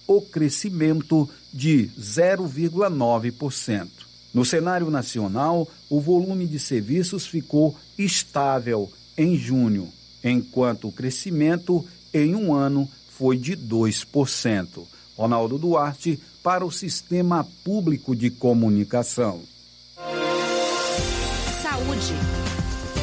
o crescimento de 0,9%. No cenário nacional, o volume de serviços ficou estável em junho, enquanto o crescimento em um ano foi de 2%. Ronaldo Duarte, para o Sistema Público de Comunicação. Saúde.